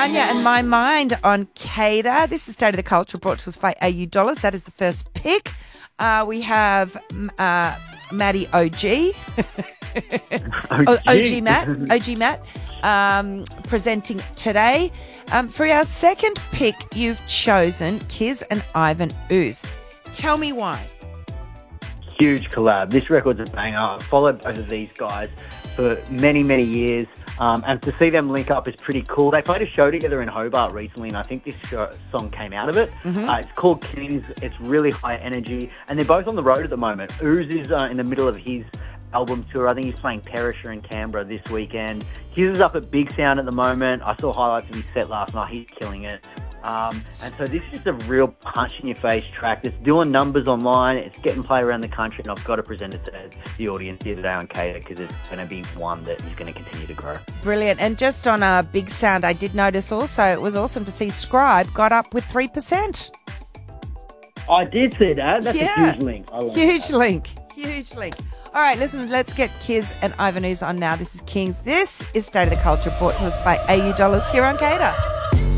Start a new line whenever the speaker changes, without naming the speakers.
Tanya and My Mind on Cater. This is State of the Culture brought to us by AU Dollars. That is the first pick. We have Maddie OG. OG Matt presenting today. For our second pick, you've chosen Kiz and Ivan Ooze. Tell me why.
Huge collab. This record's a banger. I've followed both of these guys for many, many years. And to see them link up is pretty cool. They played a show together in Hobart recently, and I think this song came out of it. Mm-hmm. It's called Kings. It's really high energy, and they're both on the road at the moment. Ooze is in the middle of his album tour. I think he's playing Perisher in Canberra this weekend. Hughes is up at Big Sound at the moment. I saw highlights of his set last night. He's killing it. And so this is just a real punch-in-your-face track that's doing numbers online. It's getting played around the country, and I've got to present it to the audience here today on Cater because it's going to be one that is going to continue to grow.
Brilliant. And just on Big Sound, I did notice also it was awesome to see Scribe got up with 3%.
I did see that. That's a huge link.
Huge link. All right, listen, let's get Kiz and Ivan Ooze on now. This is Kings. This is State of the Culture brought to us by AU Dollars here on Cater.